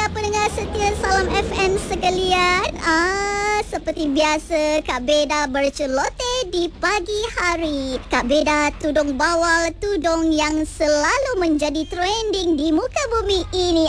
pendengar setia Salam FM sekalian. Seperti biasa, Kak Beda berceloteh di pagi hari. Kak Beda tudung bawal, tudung yang selalu menjadi trending di muka bumi ini.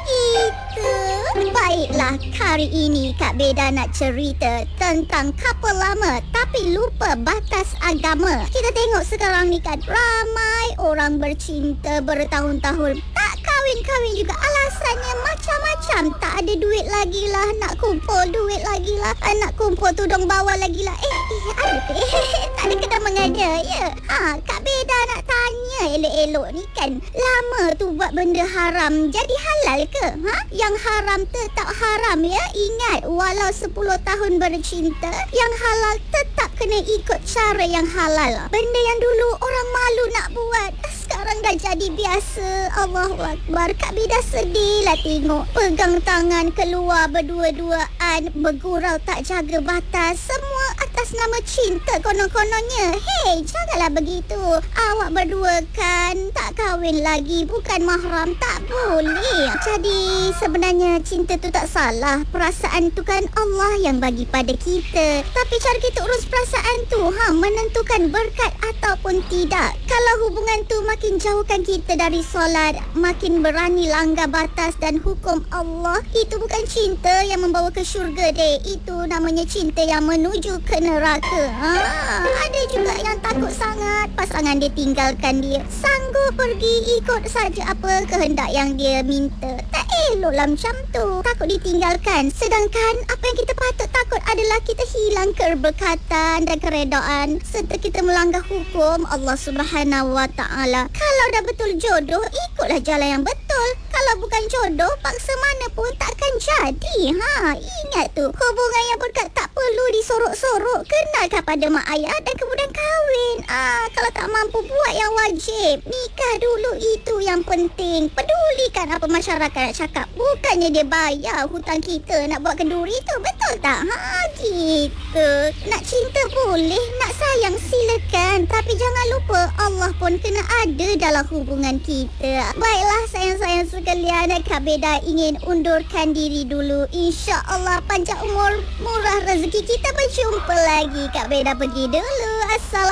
Gitu. Baiklah, hari ini Kak Beda nak cerita tentang couple lama tapi lupa batas agama. Kita tengok sekarang ni kan, ramai orang bercinta bertahun-tahun tak kahwin-kahwin juga. Alasannya macam-macam. Tak ada duit lagi lah, nak kumpul duit lagi lah, nak kumpul tudung bawal lagi lah. Ada tak ada kena mengada ya. Kak Beda nak tanya elok-elok ni kan, lama tu buat benda haram jadi halal ke? Yang haram tetap haram ya. Ingat, walau 10 tahun bercinta, yang halal tetap kena ikut cara yang halal. Benda yang dulu orang malu nak buat, sekarang dah jadi biasa. Allahu Akbar. Kak Beda sedih lah tengok pegang tangan keluar berdua-duaan, bergurau tak jaga batas, semua atas nama cinta konon-kononnya. Hei, janganlah begitu. Awak berdua kan tak kahwin lagi, bukan mahram, tak boleh. Jadi sebenarnya cinta tu tak salah. Perasaan tu kan Allah yang bagi pada kita. Tapi cara kita urus perasaan tu menentukan berkat ataupun tidak. Kalau hubungan tu makin jauhkan kita dari solat, makin berani langgar batas dan hukum Allah, itu bukan cinta yang membawa ke syurga dek. Itu namanya cinta yang menuju ke neraka. Ada juga yang takut sangat pasangan dia tinggalkan dia, sanggup pergi ikut saja apa kehendak yang dia minta. Tak eloklah macam tu, takut ditinggalkan. Sedangkan apa yang kita patut takut adalah kita hilang keberkatan dan keredaan serta kita melanggar hukum Allah Subhanahu Wa Taala. Kalau dah betul jodoh, ikutlah jalan yang betul. Kalau bukan jodoh, paksa mana pun takkan jadi. Ingat tu, hubungan yang berkat tak perlu disorok-sorok. Kenalkan pada mak ayah dan kemudian kahwin. Kalau tak mampu, buat yang wajib. Nikah dulu, itu yang penting. Pedulikan apa masyarakat nak cakap. Bukannya dia bayar hutang kita nak buat kenduri tu. Betul tak? Gitu. Nak cinta boleh, nak sayang silakan, tapi jangan lupa Allah pun kena ada dalam hubungan kita. Baiklah sayang-sayang sekalian, Kak Beda ingin undurkan diri dulu. InsyaAllah panjang umur, murah rezeki, kita berjumpa lagi. Kak Beda pergi dulu. Assalamualaikum.